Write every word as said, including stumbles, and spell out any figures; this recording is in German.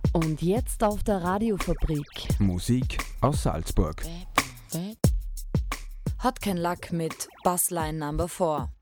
Und jetzt auf der Radiofabrik. Musik aus Salzburg. Hot Can Luck mit Bassline Number vier.